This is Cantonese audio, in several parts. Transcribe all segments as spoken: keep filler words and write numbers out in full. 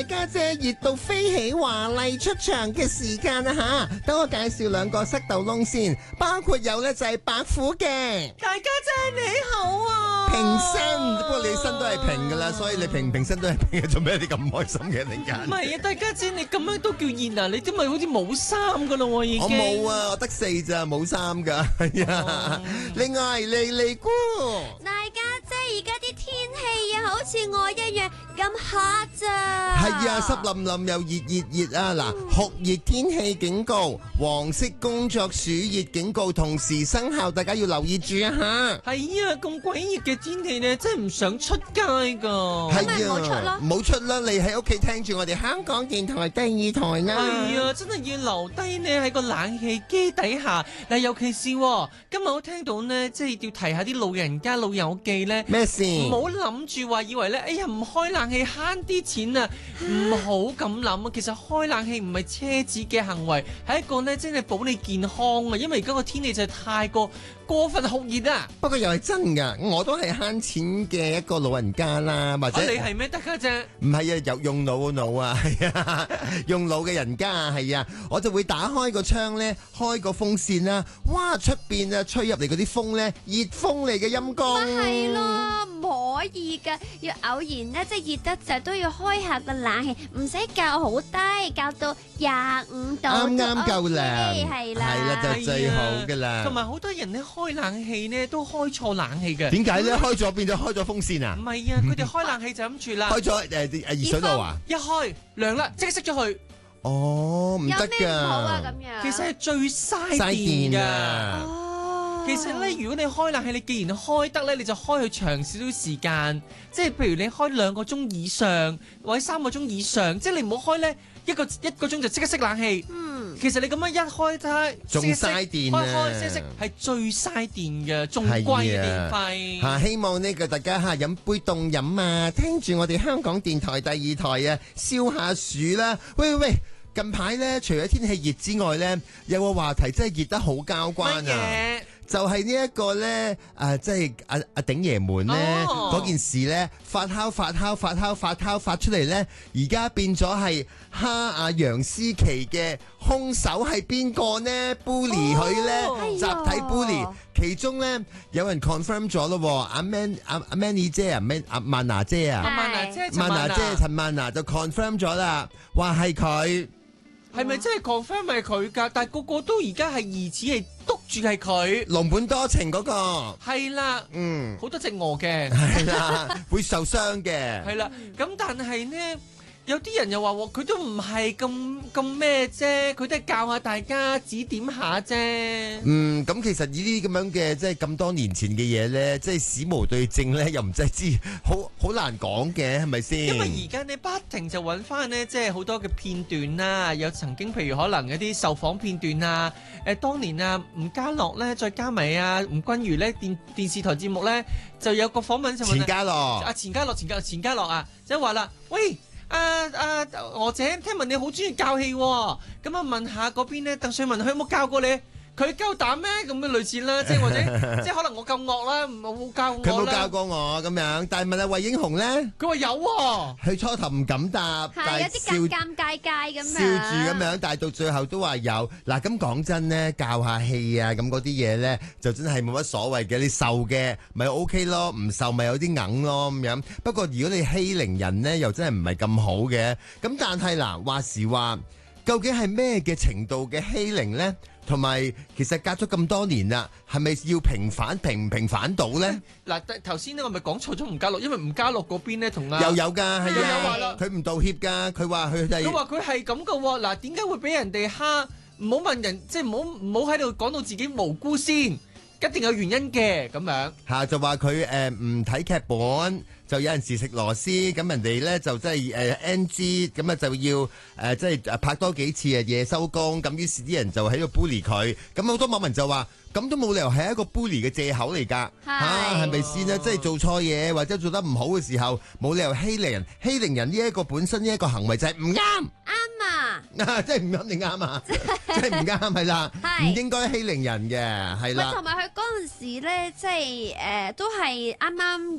大家姐熱到飛起華麗出場嘅時間啊吓，等我介紹兩個塞豆窿先，包括有咧就係白虎嘅大家姐你好啊， 平身，不過你身都係平噶啦，所以你平唔平身都係平嘅，做咩你咁唔開心嘅？突然間唔係啊，大家姐你咁樣都叫熱啊？你都咪好似冇衫噶咯喎已經。 我冇啊，我得四咋，冇衫噶，係啊。 哦、 另外莉莉姑， 大家姐而家啲天氣啊，好似我一樣咁 hot 咋？ 係啊，濕淋淋又熱熱熱啊！嗱，酷熱天氣警告、黃色工作暑熱警告同時生效，大家要留意住啊吓！ 係啊，咁鬼熱嘅天氣咧，真係唔想出街噶。 係咪唔好出咯啊，唔好出啦！你喺屋企聽住我哋香港電台第二台啦。 係啊，真係要留低呢喺個冷氣機底下。嗱，尤其是、哦、今日我聽到呢，即係要提下啲老人家老友記呢， 咩事？ 唔好諗住話以為呢，哎呀唔開冷氣慳啲錢啊！唔好咁諗啊！其實開冷氣唔係奢侈嘅行為，係一個呢，真係保你健康啊！因為而家個天氣就係太過過分酷熱啊！ 不過又係真噶，我都係慳錢嘅一個老人家啦，或者、 啊、你係咩得家啫？ 唔係啊，有用腦腦啊，係啊，用腦嘅人家啊，係啊，我就會打開個窗咧，開個風扇啦，哇，出邊啊吹入嚟嗰啲風咧，熱風嚟嘅陰公。 咪係咯，唔可以噶，要偶然咧，即係熱得滯都要開下個冷氣，唔使較好低，較到廿五度啱啱夠涼， 係啦， 係啦就最好噶啦。 同埋好多人咧開冷氣咧都開錯冷氣嘅。 點解咧？開咗變咗開咗風扇啊？ 唔係啊，佢哋開冷氣就諗住啦， 開咗誒誒熱水爐啊？ 一開涼啦，即刻熄咗佢。 哦，唔得有咩唔好啊？ 噶咁，樣其實係最嘥嘥電電噶。 啊！ 哦， 其實咧，如果你開冷氣，你既然開得咧，你就開佢長少少時間，即係譬如你開兩個鐘以上，或者三個鐘以上，即係你唔好開咧一個一個鐘就即刻熄冷氣。 嗯， 其實你咁樣一開睇， 仲嘥電啊開開熄熄係最嘥電嘅，仲貴嘅電費。 嚇，希望呢個大家嚇飲杯凍飲啊，聽住我哋香港電台第二台啊，消下暑啦。喂喂喂！近排咧，除咗天氣熱之外咧，有個話題真係熱得好交關啊！就係呢一個咧，誒，即係阿阿鼎爺們咧嗰件事咧，發酵發酵發酵發酵發出嚟咧，而家變咗係蝦阿楊思琪嘅兇手係邊個呢 bully 佢咧，集體 bully，其中咧有人 confirm 咗咯，阿 Man 阿阿 Manny 姐啊，阿曼娜姐啊， 阿曼娜姐， 曼娜姐陳曼娜就 confirm 咗啦，話係佢。 係咪真係 confirm 係佢㗎？但係個個都而家係疑似係督住係佢。 龍本多情嗰個係啦， 嗯， 好多隻鵝嘅， 係啦，會受傷嘅。 係啦。咁但係呢，有啲人又話佢都唔係咁咁咩啫，佢都係教下大家指點下啫。 嗯，咁其實呢啲咁樣嘅即係咁多年前嘅嘢咧，即係史無對證咧，又唔真係知，好好難講嘅，係咪先？ 因為而家你不停就揾翻呢，即係好多嘅片段啦，有曾經譬如可能一啲受訪片段啊，誒當年啊吳家樂咧，再加埋啊吳君如咧電電視台節目咧，就有個訪問就問錢嘉樂啊錢嘉樂錢嘉樂錢嘉樂啊，即係話啦，喂。啊啊，娥姐，聽聞你好中意教戲喎，咁啊問下嗰邊咧，鄧萃雯佢有冇教過你？佢夠膽咩？咁嘅類似啦，即係或者即係可能我咁惡啦，冇教我啦。 佢冇教過我咁樣，但係問下魏英雄咧， 佢話有喎。 佢初頭唔敢答，但係有係笑啲尷尷尬尬咁樣， 笑住咁樣，但係到最後都話有。嗱，咁講真咧，教下戲啊，咁嗰啲嘢咧，就真係冇乜所謂嘅。你受嘅咪 OK 咯，唔受咪有啲硬咯咁樣。不過如果你欺凌人咧，又真係唔係咁好嘅。咁但係嗱，話時話，究竟係咩嘅程度嘅欺凌咧？同埋，其實隔咗咁多年啦，係咪要平反平唔平反到咧？ 嗱，頭先咧我咪講錯咗吳家樂，因為吳家樂嗰邊咧同啊又有㗎，係又有話啦啊，佢唔道歉㗎，佢話佢係佢話佢係咁嘅喎。嗱，點解會俾人哋蝦？唔好問人，即係唔好唔好喺度講到自己無辜先，一定有原因嘅咁樣。 嚇就話佢誒唔睇劇本。就有陣時食螺絲，咁人哋咧就真係誒 N G，咁啊就要誒、呃、即係拍多幾次啊夜收工，咁於是啲人就喺度 bully 佢，咁好多網民就話。咁都冇理由係一個 bully 嘅藉口嚟㗎，嚇係咪先啊？即係做錯嘢或者做得唔好嘅時候，冇理由欺凌人，欺凌人呢一個本身呢一個行為就係唔啱。 啱啊！ 即係唔啱定啱啊？即係唔啱係啦，唔應該欺凌人嘅係啦。 同埋佢嗰陣時咧，即係誒、呃、都係啱啱入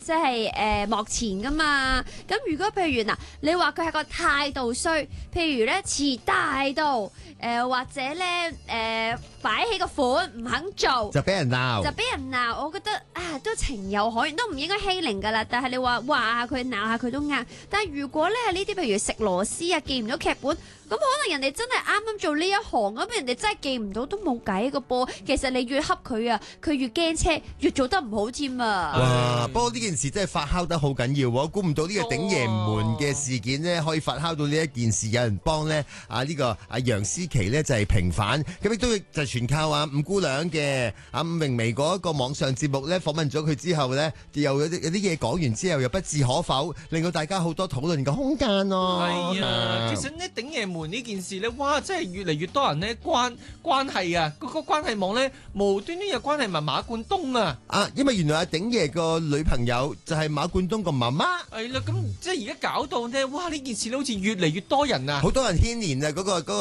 即係誒幕前噶嘛。咁如果譬如嗱，你話佢係個態度衰，譬如咧遲大到誒、呃、或者咧誒擺起個款唔肯做， 就俾人鬧， 就俾人鬧。我覺得啊都情有可原，都唔應該欺凌噶啦。但係你話話下佢鬧下佢都啱。但係如果咧係呢啲譬如食螺絲啊記唔到劇本，咁可能人哋真係啱啱做呢一行，咁人哋真係記唔到都冇計個噃。其實你越恰佢啊，佢越驚車，越做得唔好添啊！ 哇！不過呢件事真係發酵得好緊要喎，估唔到呢個頂爺門嘅事件呢，可以發酵到呢一件事，有人幫呢啊呢個阿楊思琦呢就係平反，咁亦都就全靠啊五姑娘嘅啊伍詠薇嗰一個網上節目呢訪問咗佢之後呢，又有啲有啲嘢講完之後又不置可否，令到大家好多討論嘅空間咯。 係啊，其實呢頂爺門呢件事咧，哇！真係越嚟越多人咧關關係啊，嗰個關係網咧無端端有關係埋馬冠東啊！ 啊，因為原來阿頂爺個女朋友就係馬冠東個媽媽。 係啦，咁即係而家搞到咧，哇！呢件事咧好似越嚟越多人啊！ 好多人牽連啊！嗰、個嗰、個